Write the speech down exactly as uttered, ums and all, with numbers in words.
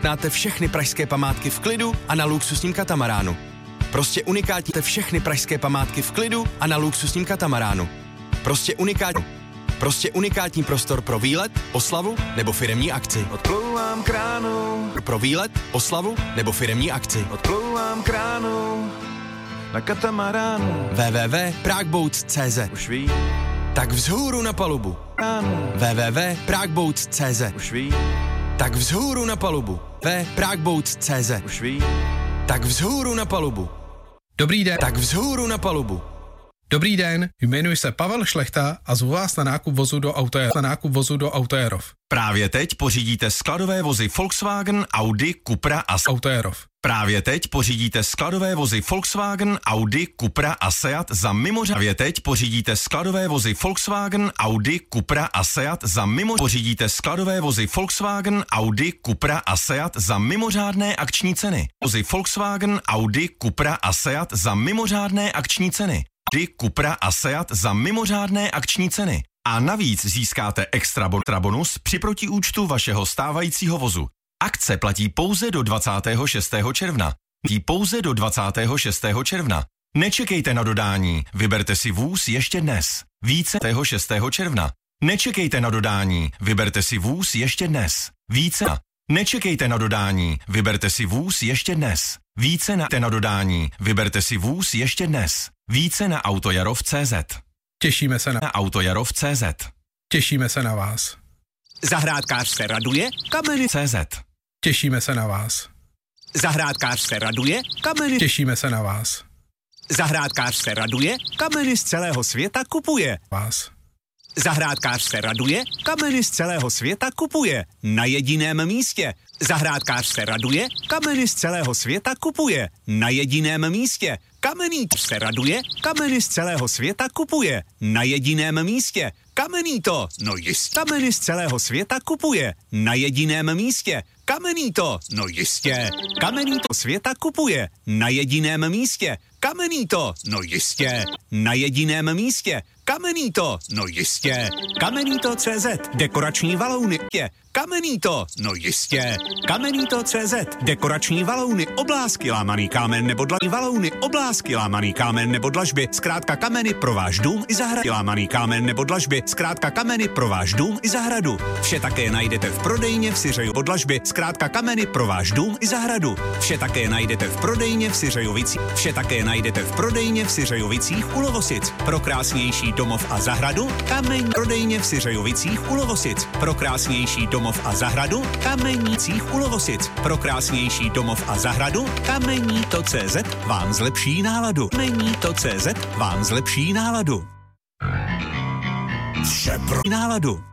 vychutnáte všechny pražské památky v klidu a na luxusním katamaránu. Prostě unikátní všechny pražské památky v klidu a na luxusním katamaránu. Prostě unikátní, prostě unikátní prostor pro výlet, oslavu nebo firemní akci. Odplouvám kránu. Pro výlet, oslavu nebo firemní akci. Odplouvám kránu. Na katamaránu. w w w tečka pragueboats tečka c z. Už ví. Tak vzhůru na palubu. Kránu. w w w tečka pragueboats tečka c z. Už ví. Tak vzhůru na palubu. w w w tečka pragueboats tečka c z. Už ví. Tak vzhůru na palubu. Dobrý den. Tak vzhůru na palubu. Dobrý den, jmenuji se Pavel Šlechta a zvu vás na nákup vozu do Autojerov. Na nákup vozu do Autojerov. Právě teď pořídíte skladové vozy Volkswagen, Audi, Cupra a Autojerov. Právě teď pořídíte skladové vozy Volkswagen, Audi, Cupra a Seat za mimořádné. Právě teď pořídíte skladové vozy Volkswagen, Audi, Cupra a Seat za mimo. Pořídíte skladové vozy Volkswagen, Audi, Cupra a Seat za mimořádné akční ceny. Vozy Volkswagen, Audi, Cupra a Seat za mimořádné akční ceny. Audi, Cupra a Seat za mimořádné akční ceny. A navíc získáte extra bonus při protiúčtu vašeho stávajícího vozu. Akce platí pouze do dvacátého šestého června. Platí pouze do dvacátého šestého června. Nečekejte na dodání, vyberte si vůz ještě dnes. Více dvacátého šestého června. Nečekejte na dodání, vyberte si vůz ještě dnes. Více na. Nečekejte na dodání, vyberte si vůz ještě dnes. Více na, na dodání, vyberte si vůz ještě dnes. Více na autojarov tečka cé zet. Těšíme se na, Na autojarov tečka cé zet. těšíme se na vás. Zahrádkář se raduje, kameny. cé zet. Těšíme se na vás. Zahrádkář se raduje, kameny. Těšíme se na vás. Zahrádkář se raduje, kameny z celého světa kupuje. Vás. Zahrádkář se raduje, kameny z celého světa kupuje. Na jediném místě. Zahrádkář se raduje, kameny z celého světa kupuje. Na jediném místě. Kamenný se raduje, kameny z celého světa kupuje. Na jediném místě. Kamenný to, no jistě. Kameny z celého světa kupuje. Na jediném místě. Kamenný to, no jistě. Kamenný to světa kupuje. Na jediném místě. Kamenný to, no jistě. Na jediném místě. Kamenný to, no jistě. Kamenný to tečka cé zet. Dekorační valouny. Kamenný to, no jistě. Kamenný to tečka cé zet. Dekorační valouny, oblásky, lámaný kámen nebo dlažby. Valouny, oblásky, lámaný kámen nebo dlažby. Zkrátka kameny pro váš dům i zahradu. Lámaný kámen nebo dlažby. Zkrátka kameny pro váš dům i zahradu. Vše také najdete v prodejně v Syřeju podlažby. Zkrátka kameny pro váš dům i zahradu. Vše také najdete v prodejně v Syřejovicích. Vše také najdete v prodejně v Syřejovicích u Lovosic. Pro krásnější domov a zahradu kameň. Prodejně v Syřejovicích u Lovosic. Pro krásnější domov a zahradu Kamenících u Lovosic. Pro krásnější domov a zahradu kamení tečka cé zet vám zlepší náladu. Kamení tečka cé zet vám zlepší náladu. Vše pro náladu.